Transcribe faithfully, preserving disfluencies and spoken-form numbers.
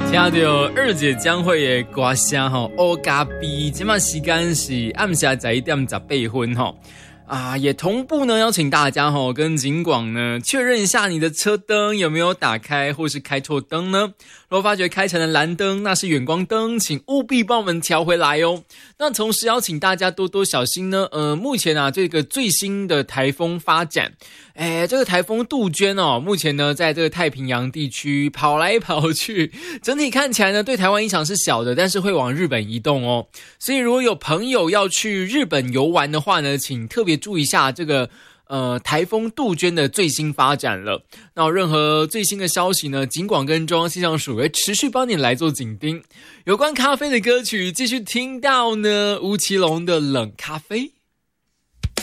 听到二姐将会的歌声吼，乌加比，今晚时间是暗下十一点十八分吼。啊，也同步呢，邀请大家吼跟警广呢确认一下你的车灯有没有打开或是开错灯呢？如果发觉开成了蓝灯，那是远光灯，请务必帮我们调回来哦。那同时邀请大家多多小心呢，呃，目前啊这个最新的台风发展，哎，这个台风杜鹃哦，目前呢在这个太平洋地区跑来跑去，整体看起来呢对台湾影响是小的，但是会往日本移动哦。所以如果有朋友要去日本游玩的话呢，请特别注意一下这个呃台风杜鹃的最新发展了。那有任何最新的消息呢，警广跟中央气象署会持续帮你来做紧盯。有关咖啡的歌曲继续听到呢，吴奇隆的冷咖啡。